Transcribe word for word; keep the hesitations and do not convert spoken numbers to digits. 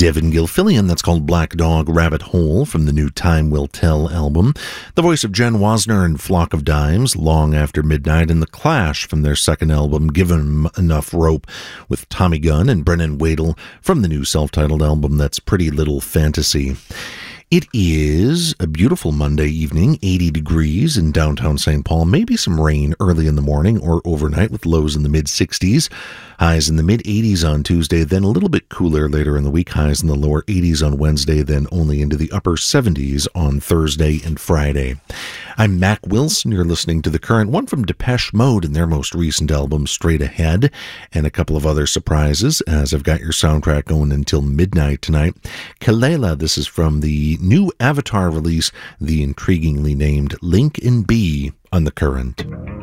Devin Gilfillian, that's called Black Dog Rabbit Hole from the new Time Will Tell album. The voice of Jen Wasner and Flock of Dimes, Long After Midnight, and The Clash from their second album, Given 'Em Enough Rope, with Tommy Gunn and Brennan Wadle from the new self-titled album, that's Pretty Little Fantasy. It is a beautiful Monday evening, eighty degrees in downtown Saint Paul. Maybe some rain early in the morning or overnight with lows in the mid-sixties. Highs in the mid-eighties on Tuesday, then a little bit cooler later in the week. Highs in the lower eighties on Wednesday, then only into the upper seventies on Thursday and Friday. I'm Mac Wilson. You're listening to The Current, one from Depeche Mode and their most recent album, Straight Ahead, and a couple of other surprises as I've got your soundtrack going until midnight tonight. Kelela, this is from the new Avatar release, the intriguingly named Link and Bee on The Current.